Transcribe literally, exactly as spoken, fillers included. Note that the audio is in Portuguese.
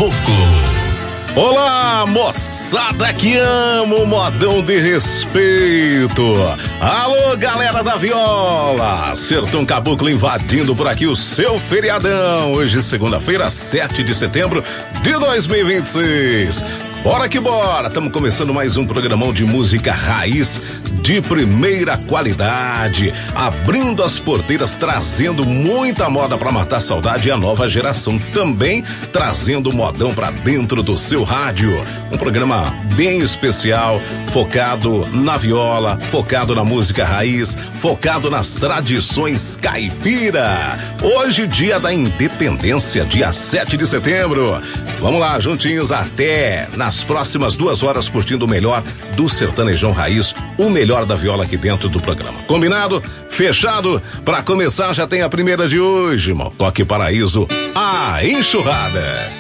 Caboclo. Olá, moçada que ama o modão de respeito. Alô, galera da viola. Sertão Caboclo invadindo por aqui o seu feriadão. Hoje, segunda-feira, sete de setembro de dois mil e vinte e seis. Bora que bora, estamos começando mais um programão de música raiz de primeira qualidade, abrindo as porteiras, trazendo muita moda para matar a saudade e a nova geração também trazendo modão para dentro do seu rádio. Um programa bem especial, focado na viola, focado na música raiz, focado nas tradições caipira. Hoje, dia da independência, dia sete de setembro. Vamos lá, juntinhos até nas próximas duas horas curtindo o melhor do sertanejão raiz, o melhor da viola aqui dentro do programa. Combinado? Fechado? Pra começar já tem a primeira de hoje, Motoque Paraíso, a enxurrada.